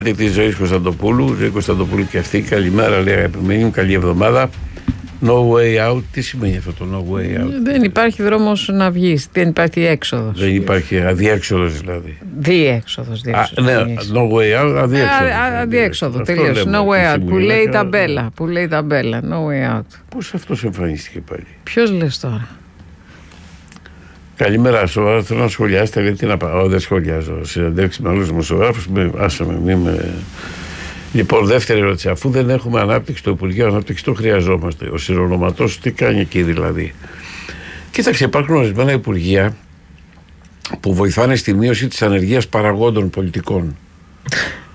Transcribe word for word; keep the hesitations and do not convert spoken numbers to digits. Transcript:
Τη ζωή Κωνσταντοπούλου, ζωή Κωνσταντοπούλου και αυτή. Καλημέρα, λέει αγαπημένη μου, καλή εβδομάδα. No way out, τι σημαίνει αυτό το no way out? Δεν υπάρχει δρόμος να βγεις, δεν υπάρχει έξοδος. Δεν υπάρχει αδιέξοδος δηλαδή. Διέξοδος, διέξοδος. Ναι, no way out, αδιέξοδος. Αδιέξοδο, τελείως. No way out, που λέει η ταμπέλα. Που λέει η ταμπέλα, no way out. Πώς αυτός εμφανίστηκε πάλι? Ποιος λες τώρα? Καλημέρα, σοβαρά θέλω να σχολιάσετε, γιατί να πάω, δεν σχολιάζω. Συναντεύξει με άλλους δημοσιογράφους, άσαμε, μη με... Λοιπόν, δεύτερη ερώτηση. Αφού δεν έχουμε ανάπτυξη, το Υπουργείο Ανάπτυξη το χρειαζόμαστε. Ο συνονόματός τι κάνει εκεί δηλαδή? Κοίταξε, υπάρχουν ορισμένα υπουργεία που βοηθάνε στη μείωση της ανεργίας παραγόντων πολιτικών.